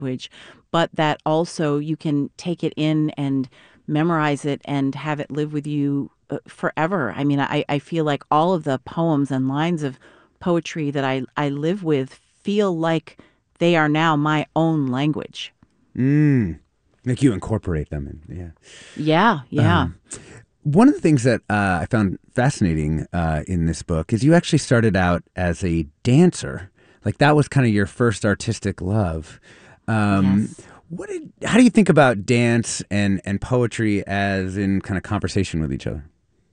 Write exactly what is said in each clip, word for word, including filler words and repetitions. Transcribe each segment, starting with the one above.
language, but that also you can take it in and memorize it and have it live with you uh, forever. I mean, I, I feel like all of the poems and lines of poetry that I, I live with feel like they are now my own language. Mm. Like you incorporate them in, yeah. Yeah, yeah. Um, one of the things that uh, I found fascinating uh, in this book is you actually started out as a dancer. Like that was kind of your first artistic love. Um, Yes. what did? How do you think about dance and and poetry as in kind of conversation with each other?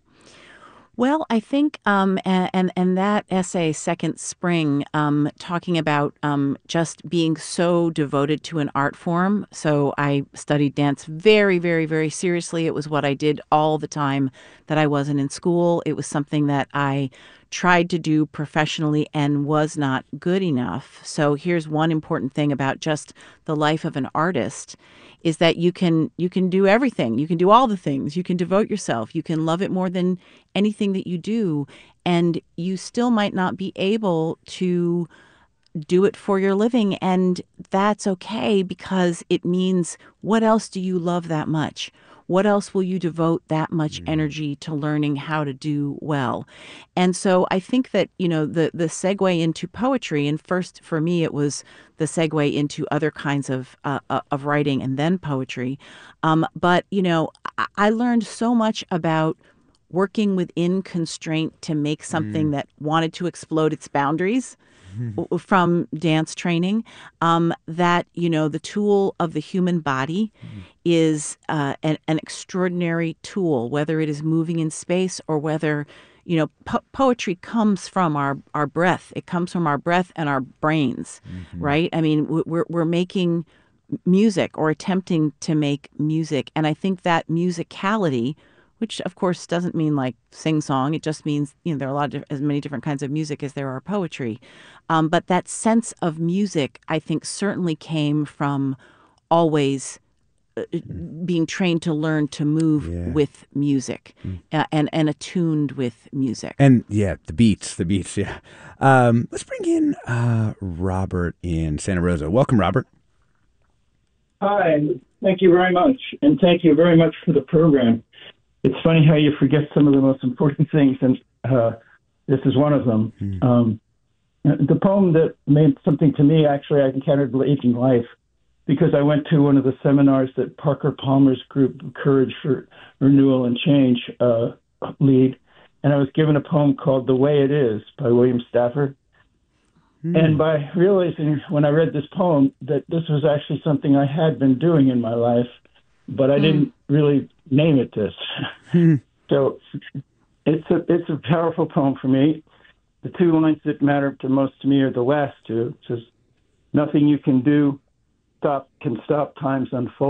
Well, I think, um, a- and and that essay, Second Spring, um, talking about um, just being so devoted to an art form. So I studied dance very, very, very seriously. It was what I did all the time that I wasn't in school. It was something that I tried to do professionally and was not good enough. So here's one important thing about just the life of an artist is that you can you can do everything. You can do all the things. You can devote yourself. You can love it more than anything that you do, and you still might not be able to do it for your living, and that's okay because it means what else do you love that much? What else will you devote that much Mm. energy to learning how to do well? And so I think that, you know, the the segue into poetry, and first for me it was the segue into other kinds of uh, uh, of writing and then poetry. Um, but you know, I, I learned so much about working within constraint to make something Mm. that wanted to explode its boundaries from dance training, um, that you know the tool of the human body is uh, an, an extraordinary tool, whether it is moving in space or whether you know po- poetry comes from our our breath. It comes from our breath and our brains, Mm-hmm. right? I mean, we- we're we're making music or attempting to make music. And I think that musicality, which of course doesn't mean like sing song, it just means, you know, there are a lot of as many different kinds of music as there are poetry. Um, but that sense of music, I think, certainly came from always being trained to learn to move Yeah. with music Mm. uh, and, and attuned with music. And yeah, the beats, the beats. Yeah. Um, let's bring in uh, Robert in Santa Rosa. Welcome, Robert. Hi, thank you very much, and thank you very much for the program. It's funny how you forget some of the most important things, and uh, this is one of them. Mm. Um, the poem that meant something to me, actually, I encountered late in life because I went to one of the seminars that Parker Palmer's group, Courage for Renewal and Change, uh, lead, and I was given a poem called The Way It Is by William Stafford. And Mm. by realizing when I read this poem that this was actually something I had been doing in my life, but I Mm. didn't really name it this. Mm. So it's a it's a powerful poem for me. The two lines that matter to most to me are the last two. It says, "Nothing you can do stop can stop time's unfolding."